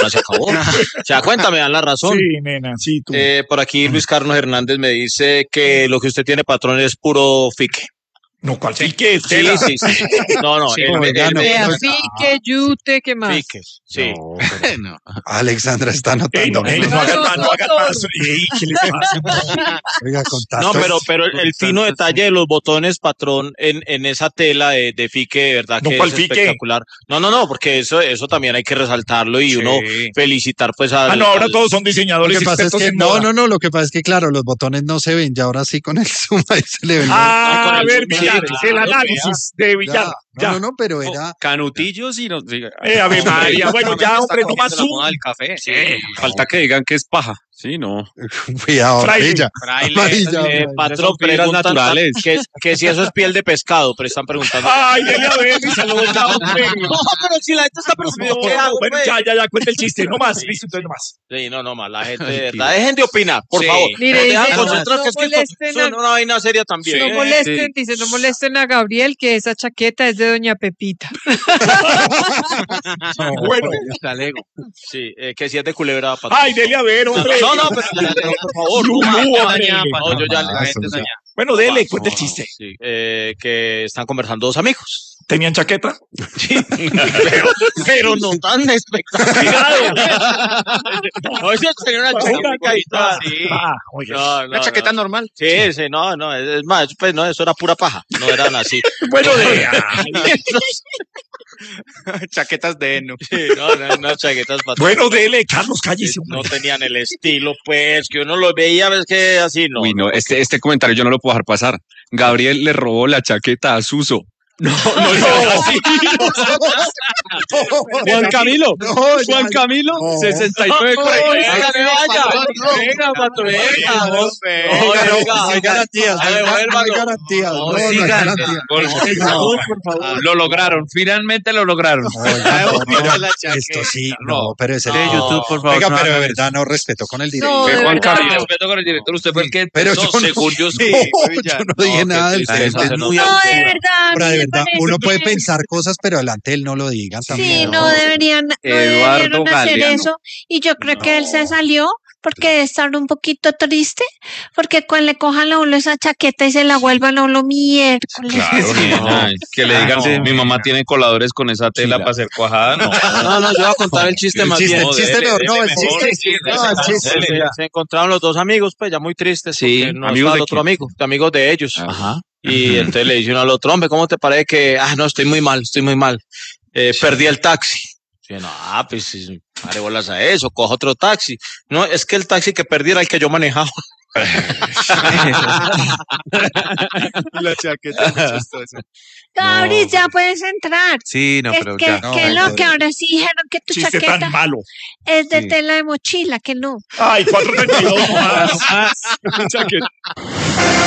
ya se acabó. O sea, cuéntame, dan la razón. Sí, nena, sí, tú. Por aquí Luis Carlos Hernández me dice que lo que usted tiene, patrón, es puro fique. No, ¿cuál fique? Sí. No, Sí, Vea, fique, yute, ¿qué más? fiques, sí. No, pero No. Alexandra está Ey, anotando. no hagan más. Ey, ¿qué les pasa? Oiga, con No, tantos- pero el fino detalle de los botones, patrón, en esa tela de fique, de verdad No, que ¿cuál es fique? espectacular. No, porque eso también hay que resaltarlo y uno felicitar pues a... No, ahora todos son Lo diseñadores que pasa es expertos que, en moda. no, lo que pasa es que, claro, los botones no se ven, ya ahora sí con el zoom ahí se le ven. A el ver, zoom, Villar, sí, el claro, análisis de Villar. Ya. No, pero era... Canutillos y no. Ave María, bueno, ya, hombre, no más la zoom. moda del café. Sí. Falta que digan que es paja. Sí, no. Cuidado, Fraile. ella. Fraile. Amarilla, patrón, son fibras preguntan naturales. que si eso es piel de pescado, pero están preguntando. Ay, dele a ver, y saludos ya, hombre. pero si la gente está presumiendo, ¿qué hago, Bueno, pues? ya, cuenta el chiste, no más, listo, entonces no más. Sí, no más, la gente, de verdad, dejen de opinar, por Sí. favor. Mire, Dejan dice, concentrar no que es que molesten esto es una vaina seria también. No molesten, dice, no molesten a Gabriel, que esa chaqueta es de doña Pepita. Bueno, Sí, que si es de culebra, patrón. ay, dele a ver, hombre. No, pero por favor. Lulú, hombre. No, yo ya Ah, eso ya. Bueno, dele, cuenta el chiste. Sí, que están conversando dos amigos. ¿Tenían chaqueta? Pero no tan espectacular. No, eso sería una chaqueta y tal. Sí. Oiga. No, Una chaqueta normal. Sí, no, es más, pues no, eso era pura paja, no eran así. Bueno, de... Chaquetas de heno. Sí, no, chaquetas para Bueno, dele, Carlos, cállese. no tenían el estilo, pues, que uno lo veía, ves que así, no. Uy, no, este comentario yo no lo puedo dejar pasar. Gabriel le robó la chaqueta a Suso. No, Juan Camilo. Juan Camilo, No. 69. Venga, patrón, venga. No hay garantías, no hay garantías. No hay garantías. Por favor. Lo lograron, finalmente lo lograron. Oiga, no, pero esto sí, no, pero es el De YouTube, por favor. Oiga, pero de verdad no respeto con el director. No, de Juan verdad. Camilo, respeto con el director, usted fue el que Pero empezó, yo no, según yo sí. yo no dije nada del tristeza, tema. no, Muy No, de altura. verdad. Ahora, a mí de me verdad, parece uno puede que- pensar cosas, pero delante de él no lo digan Sí, también. no deberían, no Eduardo debieron hacer Galeano. eso. Y yo creo que él se salió porque debe estar un poquito triste, porque cuando le cojan a uno esa chaqueta y se la vuelvan a uno miércoles. Claro, nena, que le digan, mi mamá tiene coladores con esa tela para hacer cuajada, no. No, yo voy a contar el chiste más bien. El chiste mejor, no, el chiste. No, el chiste. Se encontraron los dos amigos, pues ya muy tristes. Sí, porque no amigos estaba de el otro quién. amigo, amigos de ellos. Ajá. Y entonces le dice uno al otro, hombre, ¿cómo te parece que, no, estoy muy mal. Perdí el taxi. Y no, pues, pare bolas a eso, cojo otro taxi. No, es que el taxi que perdí era el que yo manejaba. La chaqueta es muy chistosa. Gabri, ya puedes entrar. Sí, no, Es pero que, ya. no, que ay, no, no. que ahora sí dijeron que tu Chiste chaqueta tan malo. es de Sí. tela de mochila, que no. Ay, 432 más. Chaqueta.